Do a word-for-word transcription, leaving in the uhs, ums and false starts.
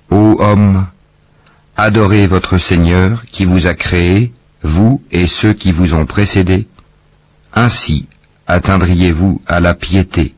Ô hommes, adorez votre Seigneur qui vous a créé, vous et ceux qui vous ont précédés. Ainsi atteindriez-vous à la piété.